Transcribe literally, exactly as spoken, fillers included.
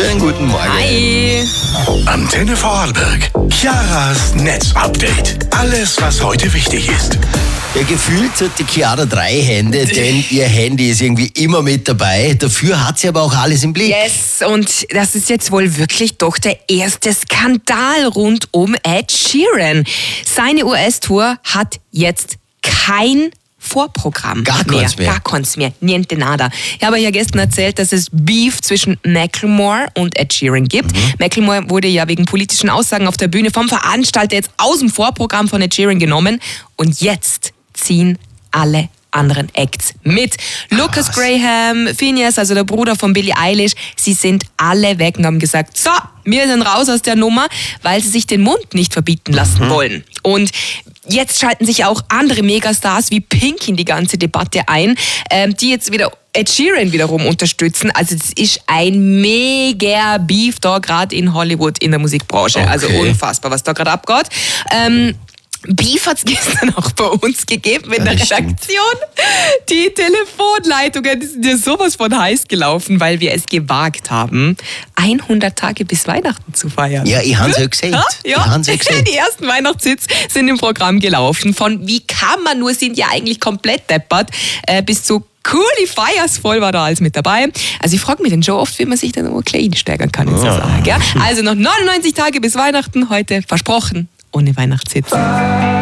Schönen guten Morgen. Hi. Antenne Vorarlberg. Chiaras Netzupdate. Alles, was heute wichtig ist. Ja, gefühlt hat die Chiara drei Hände, denn ihr Handy ist irgendwie immer mit dabei. Dafür hat sie aber auch alles im Blick. Yes, und das ist jetzt wohl wirklich doch der erste Skandal rund um Ed Sheeran. Seine U S-Tour hat jetzt kein Vorprogramm Gar mehr. keins mehr. Gar keins mehr. Niente nada. Ich habe ja gestern erzählt, dass es Beef zwischen Macklemore und Ed Sheeran gibt. Mhm. Macklemore wurde ja wegen politischen Aussagen auf der Bühne vom Veranstalter jetzt aus dem Vorprogramm von Ed Sheeran genommen. Und jetzt ziehen alle anderen Acts mit. Lucas Was? Graham, Phineas, also der Bruder von Billie Eilish, sie sind alle weg und haben gesagt, so, wir sind raus aus der Nummer, weil sie sich den Mund nicht verbieten lassen mhm. wollen. Und jetzt schalten sich auch andere Megastars wie Pink in die ganze Debatte ein, ähm, die jetzt wieder Ed Sheeran wiederum unterstützen. Also es ist ein mega Beef da gerade in Hollywood in der Musikbranche. Okay. Also unfassbar, was da gerade abgeht. Ähm, Beef hat es gestern auch bei uns gegeben in der Redaktion. Die Telefonleitungen die sind ja sowas von heiß gelaufen, weil wir es gewagt haben, hundert Tage bis Weihnachten zu feiern. Ja, ich hab's ja gesehen. Ha? Ich Ja, hab's ja gesehen. die ersten Weihnachtshits sind im Programm gelaufen. Von wie kann man nur, sind ja eigentlich komplett deppert, äh, bis zu Coolly Fires, voll war da alles mit dabei. Also ich frage mich dann schon oft, wie man sich dann nur klein steigern kann in so Ja. Sache. Gell? Also noch neunundneunzig Tage bis Weihnachten, heute versprochen, ohne Weihnachtshits.